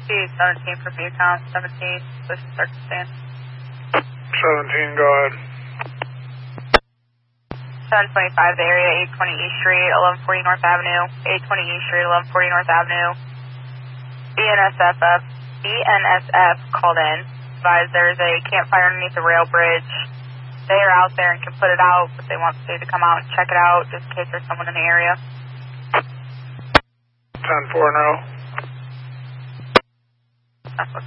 17 for view count, 17, position circumstance. 17, go ahead. 725, the area, 820 East Street, 1140 North Avenue, 820 East Street, 1140 North Avenue. BNSF called in, advised there's a campfire underneath the rail bridge. They are out there and can put it out, but they want the state to come out and check it out just in case there's someone in the area. 10-4 now.